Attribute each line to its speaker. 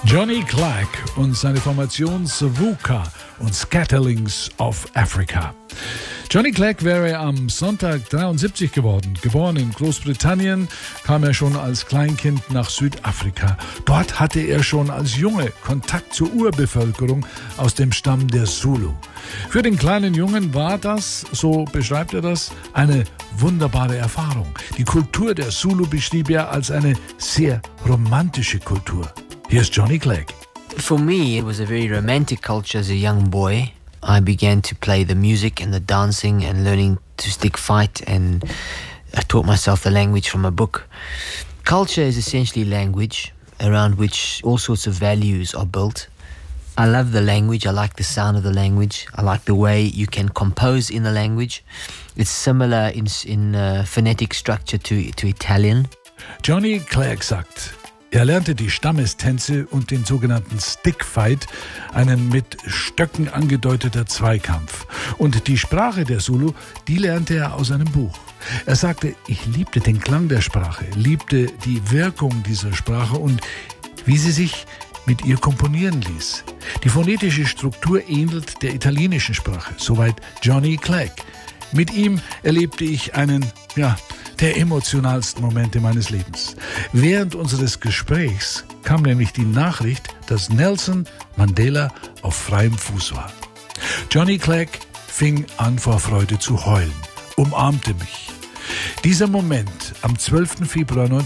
Speaker 1: Johnny Clegg und seine Formation Savuka und Scatterlings of Africa. Johnny Clegg wäre am Sonntag 73 geworden. Geboren in Großbritannien, kam er schon als Kleinkind nach Südafrika. Dort hatte er schon als Junge Kontakt zur Urbevölkerung aus dem Stamm der Zulu. Für den kleinen Jungen war das, so beschreibt er das, eine wunderbare Erfahrung. Die Kultur der Zulu beschrieb er als eine sehr romantische Kultur. Hier ist Johnny Clegg.
Speaker 2: For me, it was a very romantic culture as a young boy. I began to play the music and the dancing and learning to stick fight, and I taught myself the language from a book. Culture is essentially language around which all sorts of values are built. I love the language. I like the sound of the language. I like the way you can compose in the language. It's similar in phonetic structure to Italian.
Speaker 1: Johnny Clegg sagt, er lernte die Stammestänze und den sogenannten Stickfight, einen mit Stöcken angedeuteter Zweikampf. Und die Sprache der Zulu, die lernte er aus einem Buch. Er sagte, ich liebte den Klang der Sprache, liebte die Wirkung dieser Sprache und wie sie sich mit ihr komponieren ließ. Die phonetische Struktur ähnelt der italienischen Sprache, soweit Johnny Clegg. Mit ihm erlebte ich einen, der emotionalsten Momente meines Lebens. Während unseres Gesprächs kam nämlich die Nachricht, dass Nelson Mandela auf freiem Fuß war. Johnny Clegg fing an vor Freude zu heulen, umarmte mich. Dieser Moment am 12. Februar